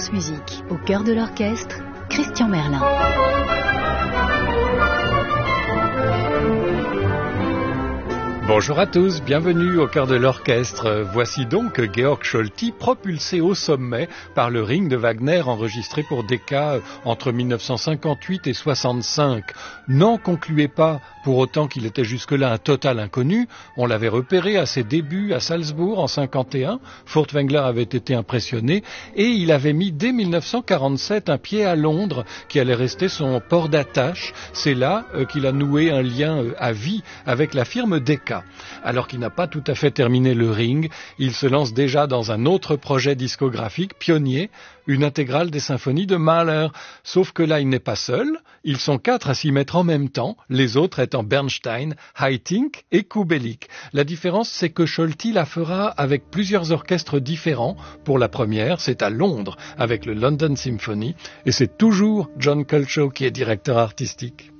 France Musique. Au cœur de l'orchestre, Christian Merlin. Bonjour à tous, bienvenue au cœur de l'orchestre. Voici donc Georg Scholti propulsé au sommet par le Ring de Wagner enregistré pour Decca entre 1958 et 65. N'en concluez pas pour autant qu'il était jusque-là un total inconnu. On l'avait repéré à ses débuts à Salzbourg en 51. Furtwängler avait été impressionné et il avait mis dès 1947 un pied à Londres qui allait rester son port d'attache. C'est là qu'il a noué un lien à vie avec la firme Decca. Alors qu'il n'a pas tout à fait terminé le Ring, il se lance déjà dans un autre projet discographique pionnier, une intégrale des symphonies de Mahler. Sauf que là, il n'est pas seul. Ils sont 4 à s'y mettre en même temps, les autres étant Bernstein, Haitink et Kubelik. La différence, c'est que Scholti la fera avec plusieurs orchestres différents. Pour la première, c'est à Londres, avec le London Symphony, et c'est toujours John Culshaw qui est directeur artistique.